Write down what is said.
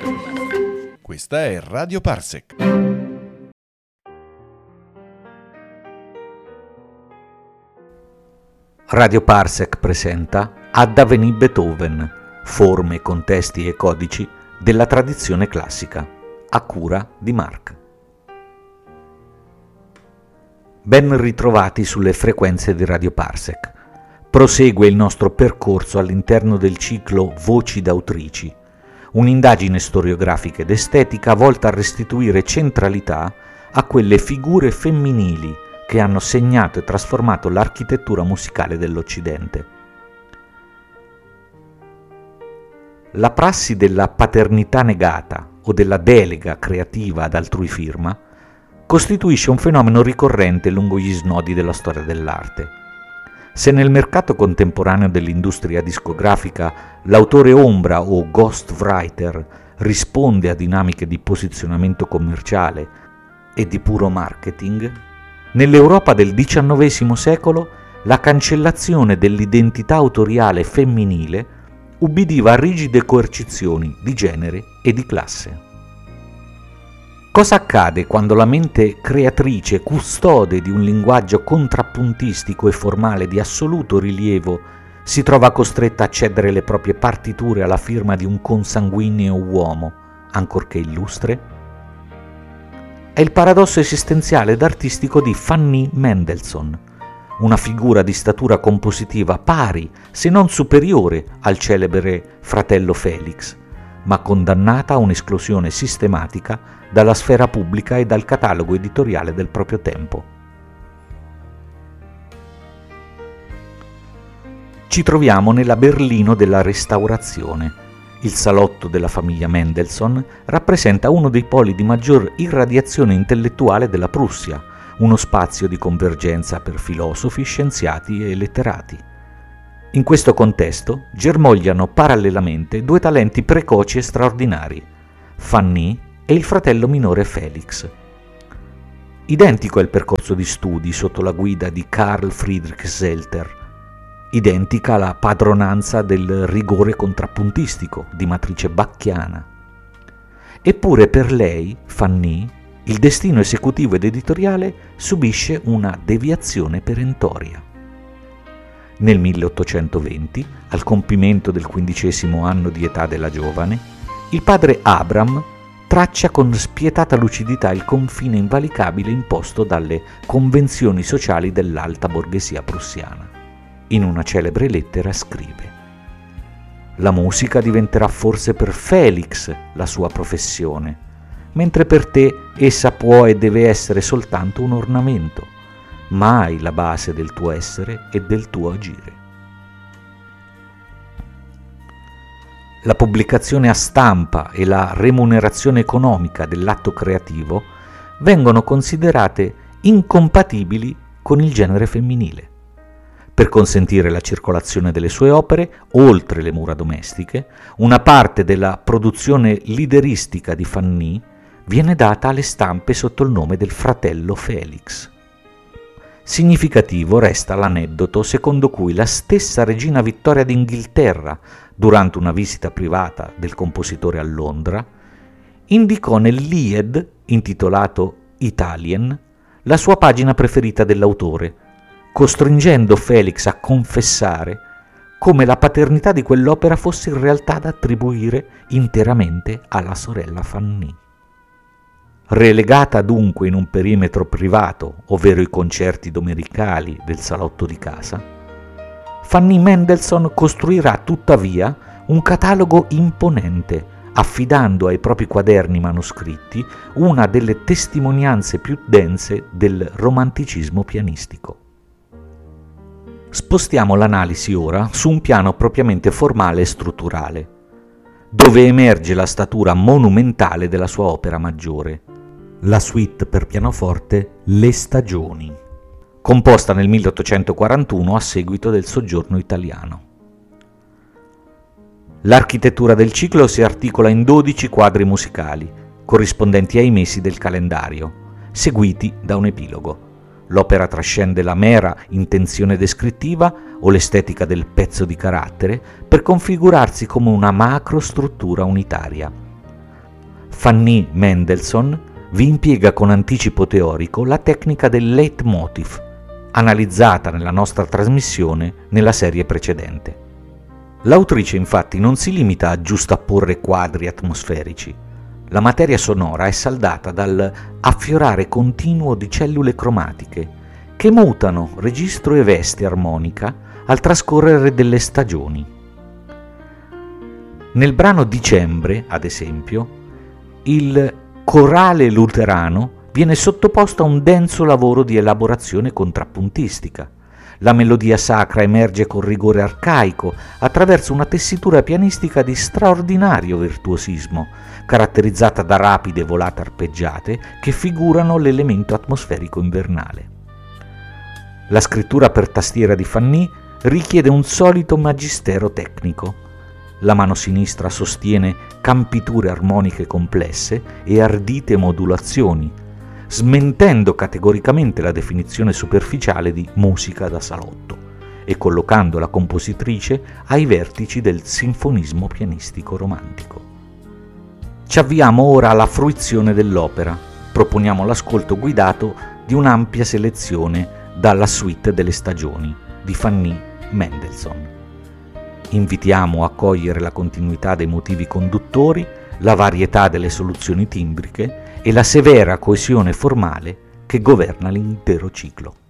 Questa è Radio Parsec. Radio Parsec presenta Ad avvenì Beethoven, forme, contesti e codici della tradizione classica, a cura di Mark. Ben ritrovati sulle frequenze di Radio Parsec. Prosegue il nostro percorso all'interno del ciclo Voci d'autrici, un'indagine storiografica ed estetica volta a restituire centralità a quelle figure femminili che hanno segnato e trasformato l'architettura musicale dell'Occidente. La prassi della paternità negata o della delega creativa ad altrui firma costituisce un fenomeno ricorrente lungo gli snodi della storia dell'arte. Se nel mercato contemporaneo dell'industria discografica l'autore ombra o ghostwriter risponde a dinamiche di posizionamento commerciale e di puro marketing, nell'Europa del XIX secolo la cancellazione dell'identità autoriale femminile ubbidiva a rigide coercizioni di genere e di classe. Cosa accade quando la mente creatrice, custode di un linguaggio contrappuntistico e formale di assoluto rilievo, si trova costretta a cedere le proprie partiture alla firma di un consanguineo uomo, ancorché illustre? È il paradosso esistenziale ed artistico di Fanny Mendelssohn, una figura di statura compositiva pari, se non superiore, al celebre fratello Felix, ma condannata a un'esclusione sistematica dalla sfera pubblica e dal catalogo editoriale del proprio tempo. Ci troviamo nella Berlino della Restaurazione. Il salotto della famiglia Mendelssohn rappresenta uno dei poli di maggior irradiazione intellettuale della Prussia, uno spazio di convergenza per filosofi, scienziati e letterati. In questo contesto germogliano parallelamente due talenti precoci e straordinari, Fanny e il fratello minore Felix. Identico è il percorso di studi sotto la guida di Carl Friedrich Zelter, identica la padronanza del rigore contrappuntistico di matrice bacchiana. Eppure per lei, Fanny, il destino esecutivo ed editoriale subisce una deviazione perentoria. Nel 1820, al compimento del 15° anno di età della giovane, il padre Abram traccia con spietata lucidità il confine invalicabile imposto dalle convenzioni sociali dell'alta borghesia prussiana. In una celebre lettera scrive: «La musica diventerà forse per Felix la sua professione, mentre per te essa può e deve essere soltanto un ornamento, mai la base del tuo essere e del tuo agire». La pubblicazione a stampa e la remunerazione economica dell'atto creativo vengono considerate incompatibili con il genere femminile. Per consentire la circolazione delle sue opere, oltre le mura domestiche, una parte della produzione lideristica di Fanny viene data alle stampe sotto il nome del fratello Felix. Significativo resta l'aneddoto secondo cui la stessa regina Vittoria d'Inghilterra, durante una visita privata del compositore a Londra, indicò nell'Ied, intitolato Italien, la sua pagina preferita dell'autore, costringendo Felix a confessare come la paternità di quell'opera fosse in realtà da attribuire interamente alla sorella Fanny. Relegata dunque in un perimetro privato, ovvero i concerti domenicali del salotto di casa, Fanny Mendelssohn costruirà tuttavia un catalogo imponente, affidando ai propri quaderni manoscritti una delle testimonianze più dense del romanticismo pianistico. Spostiamo l'analisi ora su un piano propriamente formale e strutturale, dove emerge la statura monumentale della sua opera maggiore, la suite per pianoforte Le Stagioni, composta nel 1841 a seguito del soggiorno italiano. L'architettura del ciclo si articola in 12 quadri musicali, corrispondenti ai mesi del calendario, seguiti da un epilogo. L'opera trascende la mera intenzione descrittiva o l'estetica del pezzo di carattere per configurarsi come una macrostruttura unitaria. Fanny Mendelssohn vi impiega con anticipo teorico la tecnica del leitmotiv, analizzata nella nostra trasmissione nella serie precedente. L'autrice infatti non si limita a giustapporre quadri atmosferici. La materia sonora è saldata dal affiorare continuo di cellule cromatiche che mutano registro e veste armonica al trascorrere delle stagioni. Nel brano Dicembre, ad esempio, il corale luterano viene sottoposto a un denso lavoro di elaborazione contrappuntistica. La melodia sacra emerge con rigore arcaico attraverso una tessitura pianistica di straordinario virtuosismo, caratterizzata da rapide volate arpeggiate che figurano l'elemento atmosferico invernale. La scrittura per tastiera di Fanny richiede un solito magistero tecnico. La mano sinistra sostiene campiture armoniche complesse e ardite modulazioni, smentendo categoricamente la definizione superficiale di musica da salotto e collocando la compositrice ai vertici del sinfonismo pianistico romantico. Ci avviamo ora alla fruizione dell'opera. Proponiamo l'ascolto guidato di un'ampia selezione dalla suite delle stagioni di Fanny Mendelssohn. Invitiamo a cogliere la continuità dei motivi conduttori, la varietà delle soluzioni timbriche e la severa coesione formale che governa l'intero ciclo.